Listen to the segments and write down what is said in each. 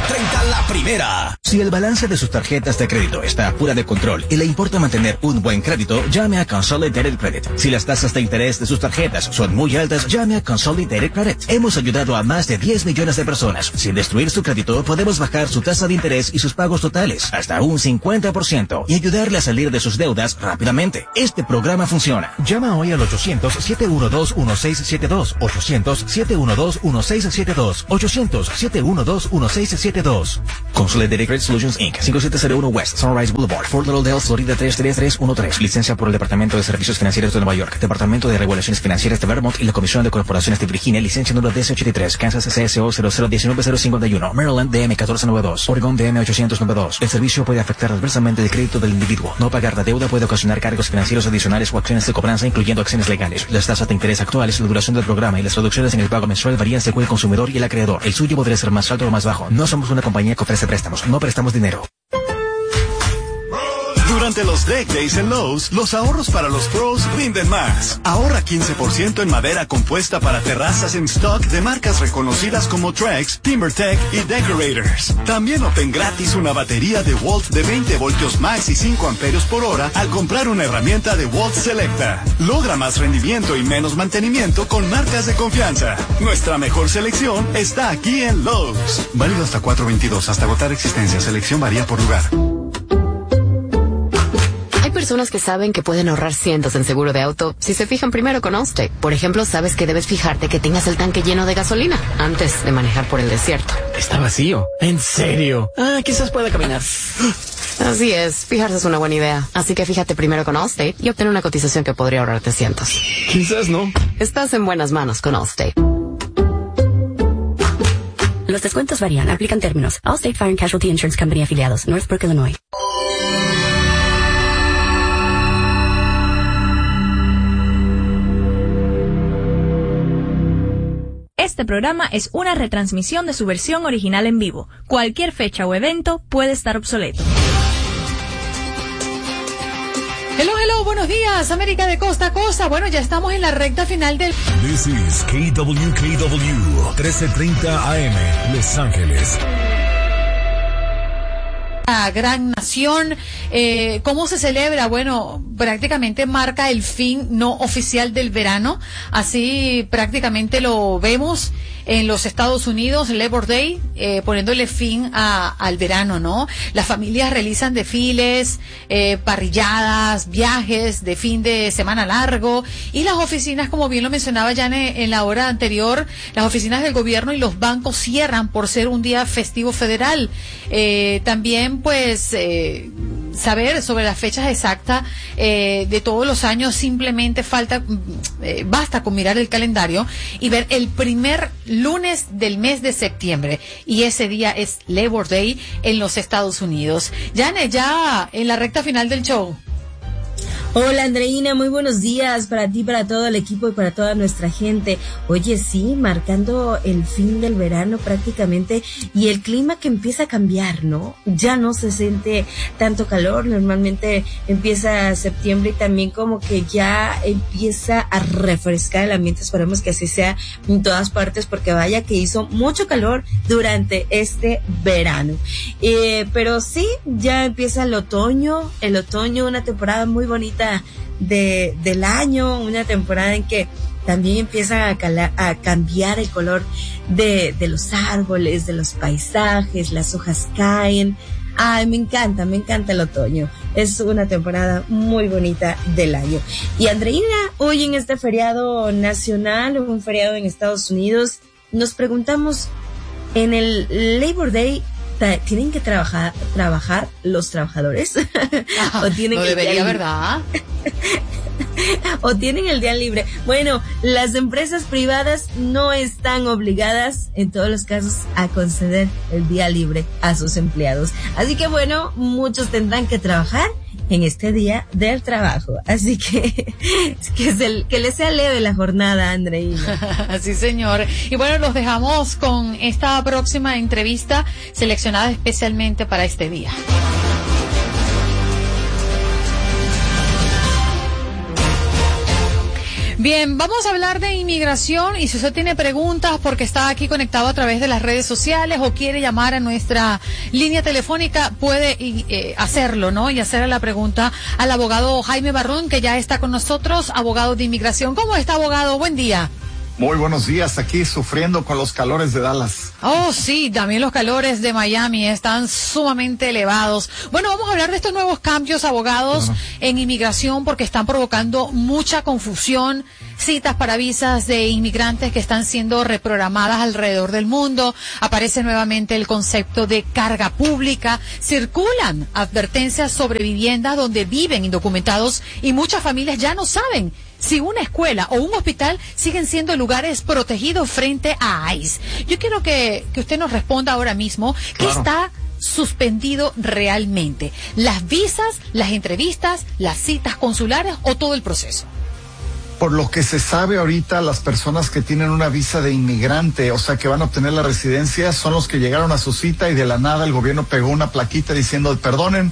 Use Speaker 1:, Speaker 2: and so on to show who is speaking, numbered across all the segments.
Speaker 1: 30 la primera.
Speaker 2: Si el balance de sus tarjetas de crédito está fuera de control y le importa mantener un buen crédito, llame a Consolidated Credit. Si las tasas de interés de sus tarjetas son muy altas, llame a Consolidated Credit. Hemos ayudado a más de 10 millones de personas. Sin destruir su crédito, podemos bajar su tasa de interés y sus pagos totales hasta un 50% y ayudarle a salir de sus deudas rápidamente. Este programa funciona.
Speaker 3: Llama hoy al 800-712-1672. 800-712-1672. 800-712-1672.
Speaker 2: Consolidated Credit Solutions Inc. 5701 West Sunrise Boulevard, Fort Lauderdale, Florida 33313. Licencia por el Departamento de Servicios Financieros de Nueva York, Departamento de Regulaciones Financieras de Vermont y la Comisión de Corporaciones de Virginia. Licencia número 1083. Kansas CSO 0019051. Maryland DM 1492. Oregon DM 892. El servicio puede afectar adversamente el crédito del individuo. No pagar la deuda puede ocasionar cargos financieros adicionales o acciones de cobranza, incluyendo acciones legales. Las tasas de interés actuales, la duración del programa y las reducciones en el pago mensual varían según el consumidor y el acreedor. El suyo podría ser más alto o más bajo. No somos una compañía que ofrece préstamos. No prestamos dinero.
Speaker 4: Durante los Deck Days en Lowe's, los ahorros para los pros rinden más. Ahorra 15% en madera compuesta para terrazas en stock de marcas reconocidas como Trex, TimberTech y Decorators. También obtén gratis una batería de Walt de 20 voltios max y 5 amperios por hora al comprar una herramienta de Walt Selecta. Logra más rendimiento y menos mantenimiento con marcas de confianza. Nuestra mejor selección está aquí en Lowe's. Válido hasta 4/22, hasta agotar existencia. Selección varía por lugar.
Speaker 5: Hay personas que saben que pueden ahorrar cientos en seguro de auto si se fijan primero con Allstate. Por ejemplo, sabes que debes fijarte que tengas el tanque lleno de gasolina antes de manejar por el desierto.
Speaker 6: Está vacío. ¿En serio? Quizás pueda caminar.
Speaker 5: Así es, fijarse es una buena idea. Así que fíjate primero con Allstate y obtén una cotización que podría ahorrarte cientos.
Speaker 6: Quizás no.
Speaker 5: Estás en buenas manos con Allstate.
Speaker 7: Los descuentos varían, aplican términos. Allstate Fire and Casualty Insurance Company afiliados, Northbrook, Illinois.
Speaker 8: Este programa es una retransmisión de su versión original en vivo. Cualquier fecha o evento puede estar obsoleto.
Speaker 9: Hello, buenos días, América de costa a costa. Bueno, ya estamos en la recta final del...
Speaker 10: This is KWKW, 1330 AM, Los Ángeles.
Speaker 9: La gran nación, ¿cómo se celebra? Bueno, prácticamente marca el fin no oficial del verano, así prácticamente lo vemos en los Estados Unidos, Labor Day, poniéndole fin al verano, ¿no? Las familias realizan desfiles, parrilladas, viajes de fin de semana largo, y las oficinas, como bien lo mencionaba ya en la hora anterior, las oficinas del gobierno y los bancos cierran por ser un día festivo federal. También pues saber sobre las fechas exactas de todos los años, simplemente basta con mirar el calendario y ver el primer lunes del mes de septiembre, y ese día es Labor Day en los Estados Unidos. Yane, ya en la recta final del show.
Speaker 11: Hola Andreina, muy buenos días para ti, para todo el equipo y para toda nuestra gente. Oye, sí, marcando el fin del verano prácticamente, y el clima que empieza a cambiar, ¿no? Ya no se siente tanto calor, normalmente empieza septiembre y también como que ya empieza a refrescar el ambiente. Esperemos que así sea en todas partes, porque vaya que hizo mucho calor durante este verano. Pero sí, ya empieza el otoño, una temporada muy bonita del año, una temporada en que también empieza a cambiar el color de los árboles, de los paisajes, las hojas caen. Ay, me encanta el otoño. Es una temporada muy bonita del año. Y Andreina, hoy en este feriado nacional, un feriado en Estados Unidos, nos preguntamos, en el Labor Day, ¿tienen que trabajar los trabajadores? ¿O tienen
Speaker 9: no debería, ¿verdad?
Speaker 11: ¿O tienen el día libre? Bueno, las empresas privadas no están obligadas, en todos los casos, a conceder el día libre a sus empleados. Así que bueno, muchos tendrán que trabajar en este día del trabajo. Así que les sea leve la jornada, Andreina.
Speaker 9: Sí, señor. Y bueno, los dejamos con esta próxima entrevista seleccionada especialmente para este día. Bien, vamos a hablar de inmigración y si usted tiene preguntas porque está aquí conectado a través de las redes sociales o quiere llamar a nuestra línea telefónica, puede hacerlo, ¿no? Y hacerle la pregunta al abogado Jaime Barrón, que ya está con nosotros, abogado de inmigración. ¿Cómo está, abogado? Buen día.
Speaker 1: Muy buenos días, aquí sufriendo con los calores de Dallas.
Speaker 9: Oh, sí, también los calores de Miami están sumamente elevados. Bueno, vamos a hablar de estos nuevos cambios, abogados, en inmigración, porque están provocando mucha confusión. Citas para visas de inmigrantes que están siendo reprogramadas alrededor del mundo. Aparece nuevamente el concepto de carga pública. Circulan advertencias sobre viviendas donde viven indocumentados y muchas familias ya no saben si una escuela o un hospital siguen siendo lugares protegidos frente a ICE. Yo quiero que usted nos responda ahora mismo qué está suspendido realmente. ¿Las visas, las entrevistas, las citas consulares o todo el proceso?
Speaker 1: Por lo que se sabe ahorita, las personas que tienen una visa de inmigrante, o sea, que van a obtener la residencia, son los que llegaron a su cita y de la nada el gobierno pegó una plaquita diciendo, perdonen,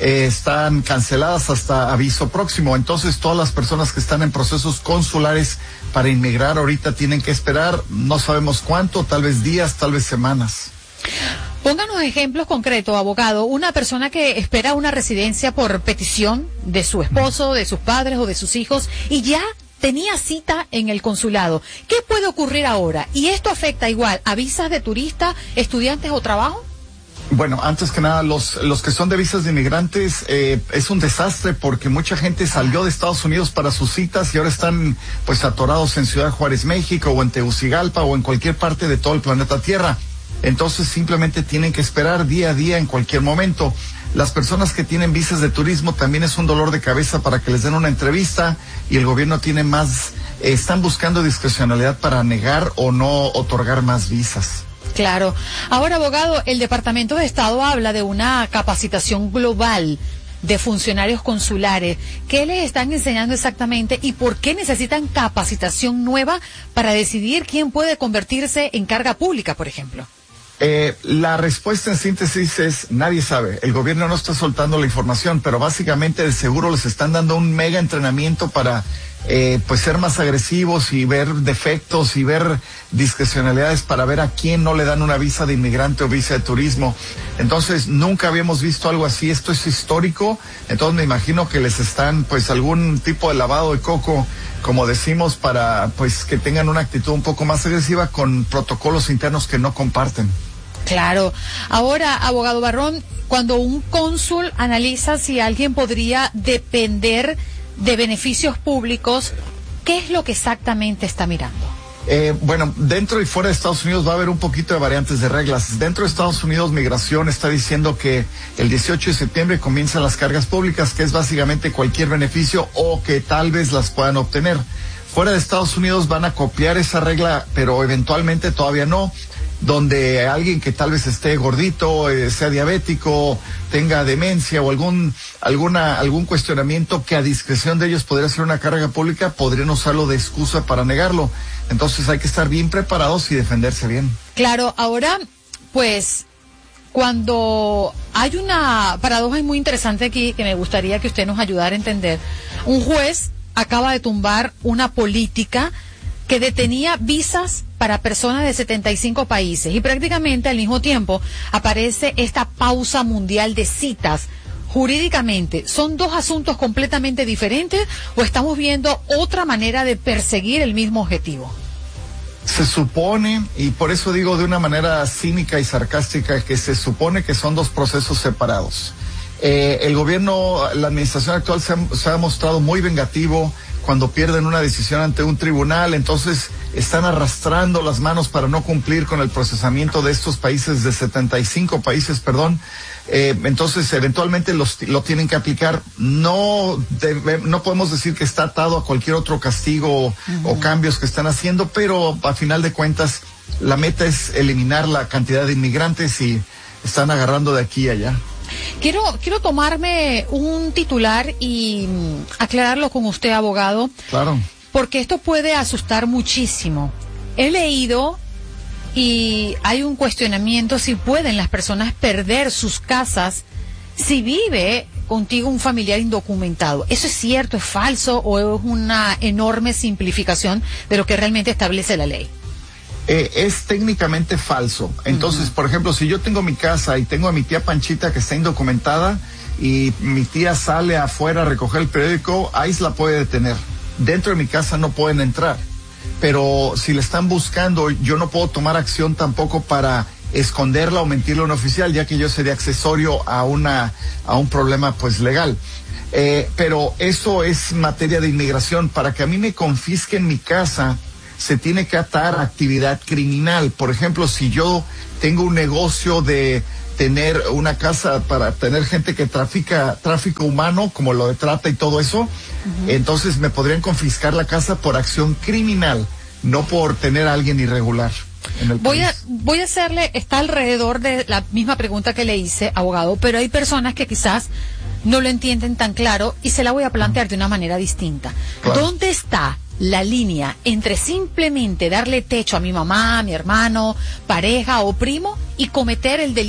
Speaker 1: están canceladas hasta aviso próximo. Entonces, todas las personas que están en procesos consulares para inmigrar ahorita tienen que esperar, no sabemos cuánto, tal vez días, tal vez semanas.
Speaker 9: Pónganos ejemplos concretos, abogado. Una persona que espera una residencia por petición de su esposo, de sus padres o de sus hijos y ya tenía cita en el consulado. ¿Qué puede ocurrir ahora? ¿Y esto afecta igual a visas de turista, estudiantes o trabajo?
Speaker 1: Bueno, antes que nada, los que son de visas de inmigrantes, es un desastre porque mucha gente salió de Estados Unidos para sus citas y ahora están pues atorados en Ciudad Juárez, México, o en Tegucigalpa o en cualquier parte de todo el planeta Tierra. Entonces simplemente tienen que esperar día a día en cualquier momento. Las personas que tienen visas de turismo también es un dolor de cabeza para que les den una entrevista y el gobierno tiene más, están buscando discrecionalidad para negar o no otorgar más visas.
Speaker 9: Claro. Ahora, abogado, el Departamento de Estado habla de una capacitación global de funcionarios consulares. ¿Qué les están enseñando exactamente y por qué necesitan capacitación nueva para decidir quién puede convertirse en carga pública, por ejemplo?
Speaker 1: La respuesta en síntesis es, nadie sabe. El gobierno no está soltando la información, pero básicamente de seguro les están dando un mega entrenamiento para pues ser más agresivos y ver defectos y ver discrecionalidades para ver a quién no le dan una visa de inmigrante o visa de turismo. Entonces, nunca habíamos visto algo así. Esto es histórico. Entonces, me imagino que les están pues algún tipo de lavado de coco, como decimos, para pues que tengan una actitud un poco más agresiva con protocolos internos que no comparten.
Speaker 9: Claro. Ahora, abogado Barrón, cuando un cónsul analiza si alguien podría depender de beneficios públicos, ¿qué es lo que exactamente está mirando?
Speaker 1: Bueno, dentro y fuera de Estados Unidos va a haber un poquito de variantes de reglas. Dentro de Estados Unidos, Migración está diciendo que el 18 de septiembre comienzan las cargas públicas, que es básicamente cualquier beneficio o que tal vez las puedan obtener. Fuera de Estados Unidos van a copiar esa regla, pero eventualmente todavía no, donde alguien que tal vez esté gordito, sea diabético, tenga demencia o algún cuestionamiento que a discreción de ellos podría ser una carga pública, podrían usarlo de excusa para negarlo. Entonces hay que estar bien preparados y defenderse bien.
Speaker 9: Claro, ahora, pues, cuando hay una paradoja muy interesante aquí que me gustaría que usted nos ayudara a entender. Un juez acaba de tumbar una política que detenía visas para personas de 75 países y prácticamente al mismo tiempo aparece esta pausa mundial de citas. Jurídicamente, ¿son dos asuntos completamente diferentes o estamos viendo otra manera de perseguir el mismo objetivo?
Speaker 1: Se supone, y por eso digo de una manera cínica y sarcástica, que se supone que son dos procesos separados. El gobierno, la administración actual se ha mostrado muy vengativo cuando pierden una decisión ante un tribunal, entonces están arrastrando las manos para no cumplir con el procesamiento de estos países, de 75 países, perdón. Entonces eventualmente lo tienen que aplicar. No podemos decir que está atado a cualquier otro castigo o cambios que están haciendo, pero a final de cuentas la meta es eliminar la cantidad de inmigrantes y están agarrando de aquí a allá.
Speaker 9: Quiero tomarme un titular y aclararlo con usted, abogado.
Speaker 1: Claro.
Speaker 9: Porque esto puede asustar muchísimo. He leído y hay un cuestionamiento si pueden las personas perder sus casas si vive contigo un familiar indocumentado. ¿Eso es cierto, es falso o es una enorme simplificación de lo que realmente establece la ley?
Speaker 1: Es técnicamente falso. Entonces, por ejemplo, si yo tengo mi casa y tengo a mi tía Panchita que está indocumentada y mi tía sale afuera a recoger el periódico, ICE la puede detener. Dentro de mi casa no pueden entrar. Pero si le están buscando, yo no puedo tomar acción tampoco para esconderla o mentirle a un oficial, ya que yo sería accesorio a un problema pues legal. Pero eso es materia de inmigración. Para que a mí me confisquen mi casa, se tiene que atar a actividad criminal. Por ejemplo, si yo tengo un negocio de tener una casa para tener gente que trafica tráfico humano, como lo de trata y todo eso, entonces me podrían confiscar la casa por acción criminal, no por tener a alguien irregular en el país.
Speaker 9: Voy a hacerle, está alrededor de la misma pregunta que le hice, abogado, pero hay personas que quizás no lo entienden tan claro y se la voy a plantear de una manera distinta. Claro. ¿Dónde está la línea entre simplemente darle techo a mi mamá, a mi hermano, pareja o primo y cometer el delito